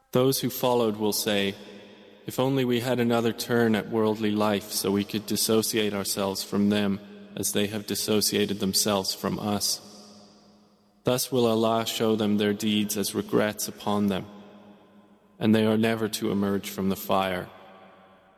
Those who followed will say, if only we had another turn at worldly life so we could dissociate ourselves from them as they have dissociated themselves from us. Thus will Allah show them their deeds as regrets upon them, and they are never to emerge from the fire.